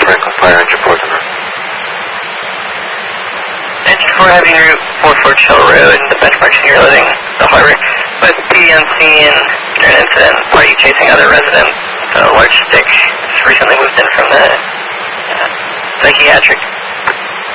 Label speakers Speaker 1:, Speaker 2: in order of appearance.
Speaker 1: direct on fire at your Portsmouth.
Speaker 2: And for having Route 44 Shell Road and the benchmarks you're living the harbor, with PD on scene during an incident, why are you chasing other residents? A large stick just recently moved in from the psychiatric